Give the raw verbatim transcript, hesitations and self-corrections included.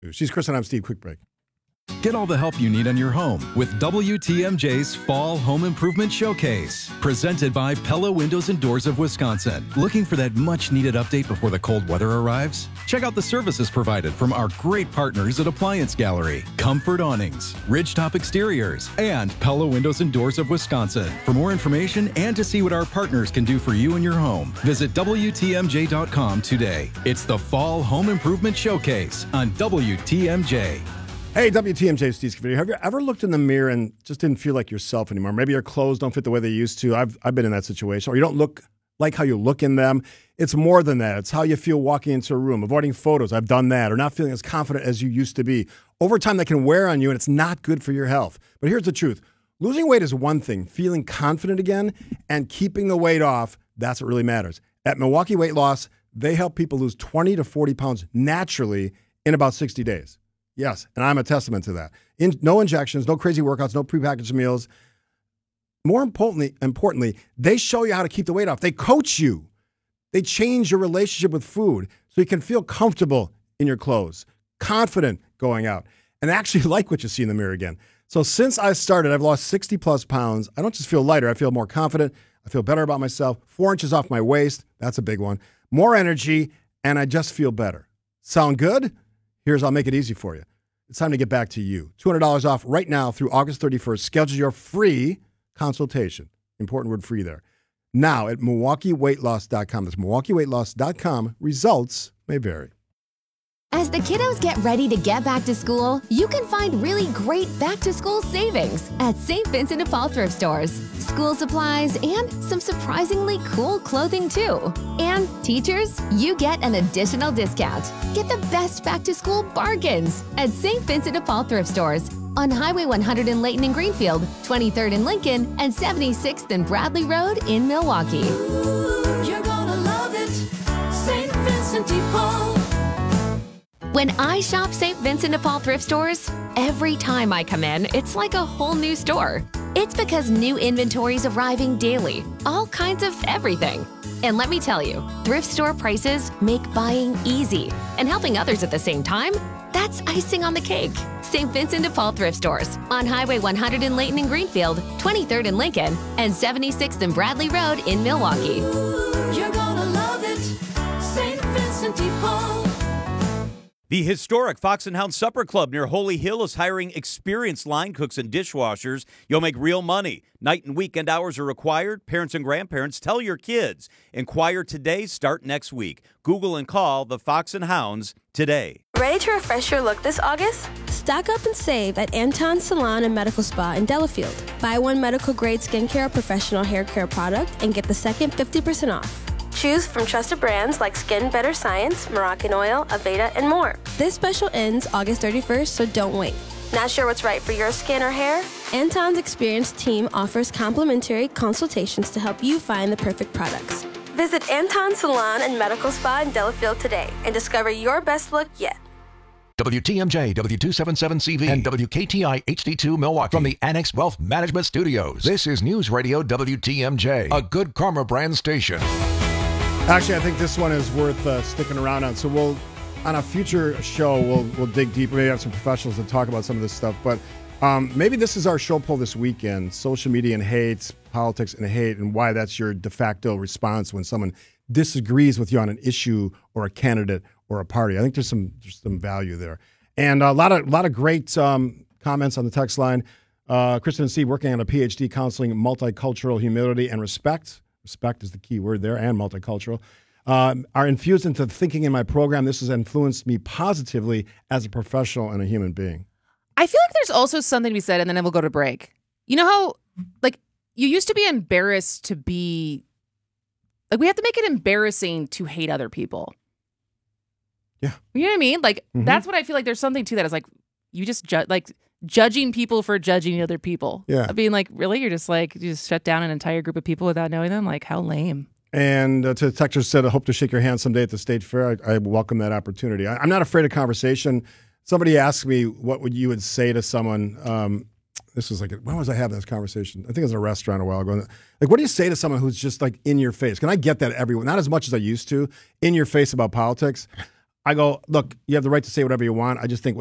She's Chris and I'm Steve. Quick break. Get all the help you need on your home with W T M J's Fall Home Improvement Showcase. Presented by Pella Windows and Doors of Wisconsin. Looking for that much-needed update before the cold weather arrives? Check out the services provided from our great partners at Appliance Gallery, Comfort Awnings, Ridgetop Exteriors, and Pella Windows and Doors of Wisconsin. For more information and to see what our partners can do for you and your home, visit W T M J dot com today. It's the Fall Home Improvement Showcase on W T M J. Hey, W T M J, Steve Scaffidi. Have you ever looked in the mirror and just didn't feel like yourself anymore? Maybe your clothes don't fit the way they used to. I've I've been in that situation. Or you don't look like how you look in them. It's more than that. It's how you feel walking into a room, avoiding photos. I've done that. Or not feeling as confident as you used to be. Over time, that can wear on you, and it's not good for your health. But here's the truth. Losing weight is one thing. Feeling confident again and keeping the weight off, that's what really matters. At Milwaukee Weight Loss, they help people lose twenty to forty pounds naturally in about sixty days. Yes, and I'm a testament to that. In, no injections, no crazy workouts, no prepackaged meals. More importantly, importantly, they show you how to keep the weight off. They coach you. They change your relationship with food so you can feel comfortable in your clothes, confident going out, and actually like what you see in the mirror again. So since I started, I've lost sixty plus pounds. I don't just feel lighter. I feel more confident. I feel better about myself. Four inches off my waist. That's a big one. More energy, and I just feel better. Sound good? Here's, I'll make it easy for you. It's time to get back to you. two hundred dollars off right now through August thirty-first. Schedule your free consultation. Important word, free there. Now at Milwaukee Weight Loss dot com. That's Milwaukee Weight Loss dot com. Results may vary. As the kiddos get ready to get back to school, you can find really great back-to-school savings at Saint Vincent de Paul thrift stores. School supplies and some surprisingly cool clothing too. And teachers, you get an additional discount. Get the best back-to-school bargains at Saint Vincent de Paul thrift stores on Highway one hundred in Layton and Greenfield, twenty-third in Lincoln, and seventy-sixth and Bradley Road in Milwaukee. Ooh, you're gonna love it, Saint Vincent de Paul. When I shop Saint Vincent de Paul thrift stores, every time I come in, it's like a whole new store. It's because new inventory's arriving daily, all kinds of everything. And let me tell you, thrift store prices make buying easy. And helping others at the same time, that's icing on the cake. Saint Vincent de Paul thrift stores on Highway one hundred in Layton and Greenfield, twenty-third in Lincoln, and seventy-sixth and Bradley Road in Milwaukee. Ooh, you're gonna love it, Saint Vincent de Paul. The historic Fox and Hound Supper Club near Holy Hill is hiring experienced line cooks and dishwashers. You'll make real money. Night and weekend hours are required. Parents and grandparents, tell your kids. Inquire today, start next week. Google and call the Fox and Hounds today. Ready to refresh your look this August? Stock up and save at Anton Salon and Medical Spa in Delafield. Buy one medical-grade skincare or professional hair care product and get the second fifty percent off. Choose from trusted brands like Skin Better Science, Moroccan Oil, Aveda, and more. This special ends August thirty-first, so don't wait. Not sure what's right for your skin or hair? Anton's experienced team offers complimentary consultations to help you find the perfect products. Visit Anton Salon and Medical Spa in Delafield today and discover your best look yet. W T M J, W two seventy-seven C V, and W K T I H D two Milwaukee from the Annex Wealth Management Studios. This is News Radio W T M J, a Good Karma brand station. Actually, I think this one is worth uh, sticking around on. So we'll, on a future show, we'll we'll dig deeper. Maybe have some professionals to talk about some of this stuff. But um, maybe this is our show poll this weekend: social media and hate, politics and hate, and why that's your de facto response when someone disagrees with you on an issue or a candidate or a party. I think there's some there's some value there, and a lot of a lot of great um, comments on the text line. Uh, Kristen and Steve working on a P H D counseling multicultural humility and respect. Respect is the key word there, and multicultural, um, are infused into thinking in my program. This has influenced me positively as a professional and a human being. I feel like there's also something to be said, and then we'll go to break. You know how, like, you used to be embarrassed to be, like, we have to make it embarrassing to hate other people. Yeah. You know what I mean? Like, mm-hmm. That's what I feel like there's something to that. It's like, you just judge, like, judging people for judging other people. Yeah. I mean, like, really? You're just like, you just shut down an entire group of people without knowing them? Like, how lame. And uh, to the texter said, I hope to shake your hand someday at the state fair. I, I welcome that opportunity. I, I'm not afraid of conversation. Somebody asked me what would you would say to someone. Um, this was like, when was I having this conversation? I think it was in a restaurant a while ago. Like, what do you say to someone who's just like in your face? Can I get that everyone? Not as much as I used to, in your face about politics. I go, look, you have the right to say whatever you want. I just think